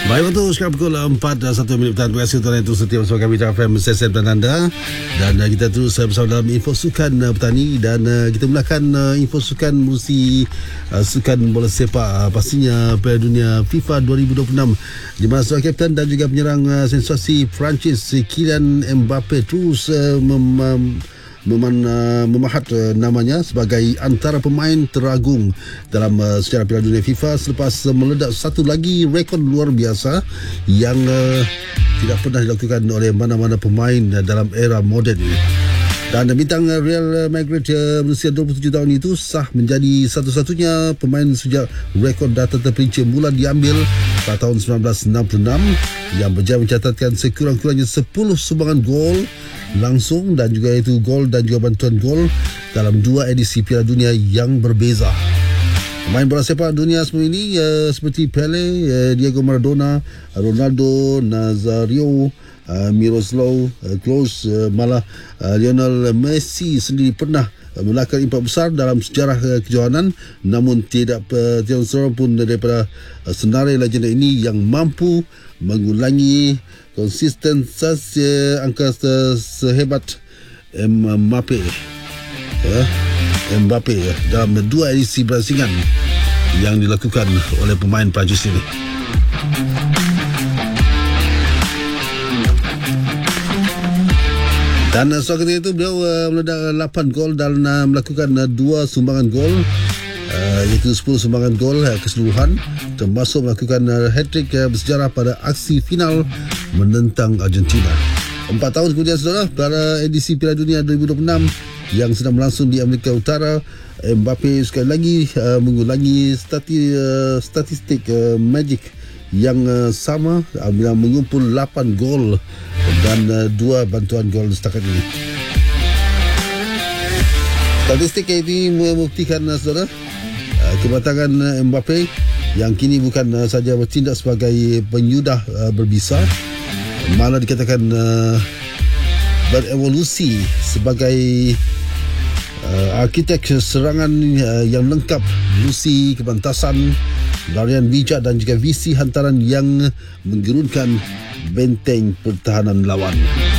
Baik, betul sekarang pukul 4:01 petang. Terima kasih tuan yang terus setia bersama kami di FM SSM dan anda. Dan kita terus bersama dalam info sukan petani. Dan kita mulakan info sukan musi sukan bola sepak pastinya Piala Dunia FIFA 2026, di mana seorang kapten dan juga penyerang sensasi Perancis Kylian Mbappe terus memahat namanya sebagai antara pemain teragung dalam sejarah Piala Dunia FIFA selepas meledak satu lagi rekod luar biasa yang tidak pernah dilakukan oleh mana-mana pemain dalam era moden ini. Dan bintang Real Madrid berusia 27 tahun itu sah menjadi satu-satunya pemain sejak rekod data terperinci mula diambil pada tahun 1966 yang berjaya mencatatkan sekurang-kurangnya 10 sumbangan gol langsung dan juga itu gol dan juga bantuan gol dalam dua edisi Piala Dunia yang berbeza. Pemain bola sepak dunia sebelum ini seperti Pele, Diego Maradona, Ronaldo Nazario, Miroslav Klose, malah Lionel Messi sendiri pernah melakar impak besar dalam sejarah kejohanan, namun tidak seorang pun daripada senarai legenda ini yang mampu mengulangi konsistensi angka sehebat Mbappe dalam dua edisi berasingan yang dilakukan oleh pemain Perancis ini. Dan soal ketika itu beliau meledak 8 gol dan melakukan 2 sumbangan gol, iaitu 10 sumbangan gol keseluruhan, termasuk melakukan hat-trick bersejarah pada aksi final menentang Argentina. 4 tahun kemudian saudara, pada edisi Piala Dunia 2026 yang sedang berlangsung di Amerika Utara, Mbappe sekali lagi mengulangi statistik magic yang sama bila mengumpul 8 gol dan 2 bantuan gol setakat ini. Statistik ini membuktikan saudara kematangan Mbappe yang kini bukan saja bertindak sebagai penyudah berbisa, malah dikatakan berevolusi sebagai arkitek serangan yang lengkap, ilusi kepantasan, larian bijak dan juga visi hantaran yang menggerunkan benteng pertahanan lawan.